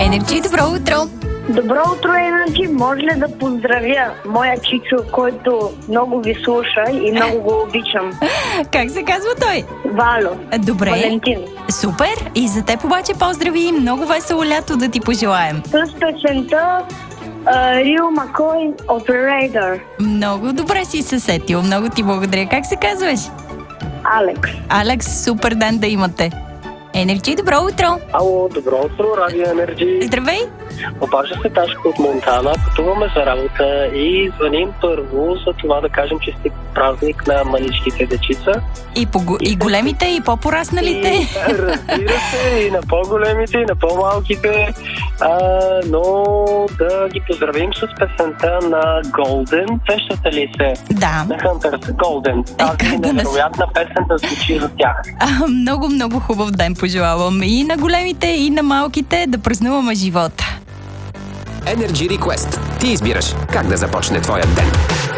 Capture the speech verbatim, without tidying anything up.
Енерджи, добро утро! Добро утро, Енерджи! Може ли да поздравя моя чичо, който много ви слуша и много го обичам? Как се казва той? Вало. Добре. Валентин. Супер! И за теб обаче поздрави, много весело лято да ти пожелаем. С песента Real McCoy Operator. Много добре си се сетил, много ти благодаря. Как се казваш? Алекс. Алекс, супер ден да имате. Енерджи, добро утро! Ало, добро утро, Радио Енерджи. Здравей! Обажда се Ташко от Монтана, пътуваме за работа и звъним първо за това да кажем честит празник на маничките дечица. И, по, и големите, и по-порасналите. И, разбира се, и на по-големите, и на по-малките, а, но да ги поздравим с песента на Golden. Сещате ли се? Да. На Hunters Golden. Тази как да не невероятна песен да звучи за тях. А, много, много хубав ден пожелавам и на големите, и на малките, да празнуваме живота. Energy Request. Ти избираш как да започне твоят ден.